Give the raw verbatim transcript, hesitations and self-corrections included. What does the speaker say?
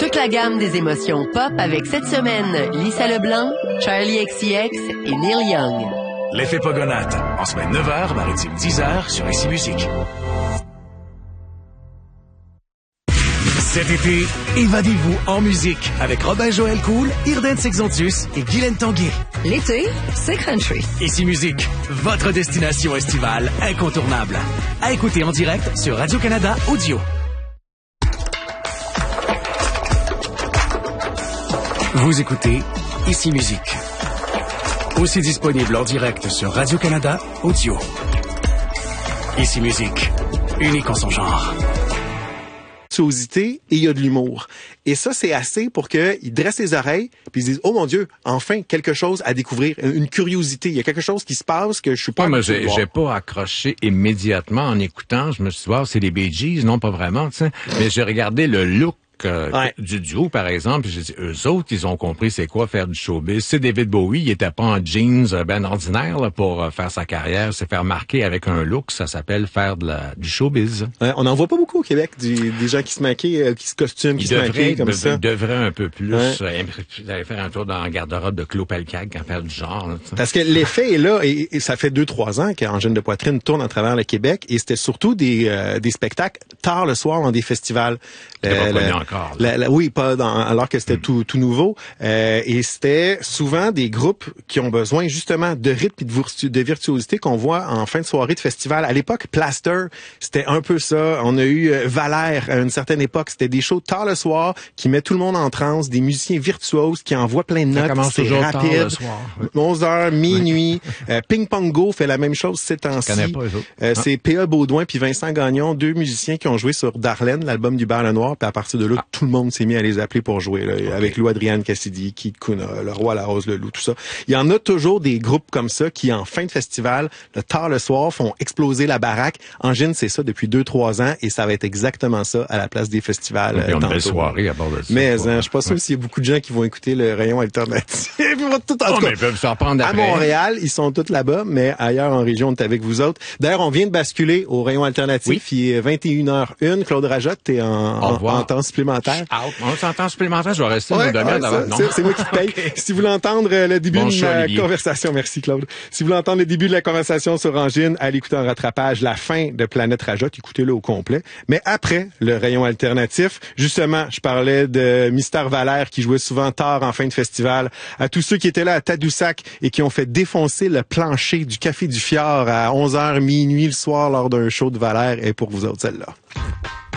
Toute la gamme des émotions pop avec cette semaine Lisa Leblanc, Charlie X C X et Neil Young. L'effet Pogonate, en semaine neuf heures, maritime dix heures sur Ici Musique. Cet été, évadez-vous en musique avec Robin Joël Cool, Irden Sexontus et Guylaine Tanguay. L'été, c'est country. Ici Musique, votre destination estivale incontournable. À écouter en direct sur Radio-Canada Audio. Vous écoutez Ici Musique. Aussi disponible en direct sur Radio-Canada Audio. Ici Musique, unique en son genre. Et il y a de l'humour. Et ça, c'est assez pour qu'ils dressent les oreilles puis ils disent « Oh mon Dieu, enfin, quelque chose à découvrir, une curiosité. Il y a quelque chose qui se passe que je suis pas... » Ouais, mais j'ai, j'ai pas accroché immédiatement en écoutant. Je me suis dit, wow, c'est les Bee Gees. Non, pas vraiment, tu sais. Mais j'ai regardé le look Euh, ouais. du duo, par exemple, j'ai dit, eux autres, ils ont compris c'est quoi faire du showbiz. C'est David Bowie, il était pas en jeans euh, ben ordinaire là, pour euh, faire sa carrière, se faire marquer avec un look, ça s'appelle faire de la, du showbiz. Ouais, on n'en voit pas beaucoup au Québec, du, des gens qui se maquillent, euh, qui se costument, qui il se devrait, maquillent comme de, ça. Il devrait un peu plus ouais. euh, faire un tour dans la garde-robe de Claude Pelcag quand faire du genre. Là, parce que l'effet est là, et, et ça fait deux, trois ans qu'Angine de Poitrine tourne à travers le Québec, et c'était surtout des, euh, des spectacles tard le soir dans des festivals. C'est pas connu encore. La, la, oui, pas dans, alors que c'était mm. tout, tout nouveau. Euh, et c'était souvent des groupes qui ont besoin justement de rythme et de, virtu, de virtuosité qu'on voit en fin de soirée de festival. À l'époque, Plaster, c'était un peu ça. On a eu euh, Valère à une certaine époque. C'était des shows tard le soir qui mettent tout le monde en transe, des musiciens virtuoses qui envoient plein de notes. Ça commence toujours rapide. Tard le soir. onze heures, minuit. euh, Ping Pong Go fait la même chose ces temps-ci. Je connais pas eux autres. Euh, ah. C'est P A Baudouin puis Vincent Gagnon, deux musiciens qui ont joué sur Darlene, l'album du Bar Le Noir. Puis à partir de là, ah. tout le monde s'est mis à les appeler pour jouer, là, okay. avec Lou Adrienne Cassidy, Keith Kuna, Le Roi, La Rose, Le Loup, tout ça. Il y en a toujours des groupes comme ça qui, en fin de festival, le tard le soir, font exploser la baraque. Angine, c'est ça depuis deux, trois ans, et ça va être exactement ça à la place des festivals. Et euh, on a une belle soirée à bord de ça. Mais hein, je suis pas sûr ouais. s'il y a beaucoup de gens qui vont écouter le rayon alternatif. tout, en oh, tout cas, mais ils peuvent s'en prendre à après. Montréal, ils sont tous là-bas, mais ailleurs en région, on est avec vous autres. D'ailleurs, on vient de basculer au rayon alternatif. Oui. Il est vingt et une heures une. Claude Rajotte, t'es en, en, en temps supplémentaire. Out. On s'entend supplémentaire, je vais rester ouais, une demi-heure ouais, d'avant. C'est, c'est moi qui te paye. Okay. Si vous voulez entendre le début bon de la Olivier. conversation, merci Claude. Si vous voulez entendre le début de la conversation sur Angine, allez écouter en rattrapage la fin de Planète Rajotte, écoutez-le au complet. Mais après le rayon alternatif, justement, je parlais de Mister Valère qui jouait souvent tard en fin de festival. À tous ceux qui étaient là à Tadoussac et qui ont fait défoncer le plancher du Café du Fjord à onze heures minuit le soir lors d'un show de Valère, et pour vous autres, celle-là.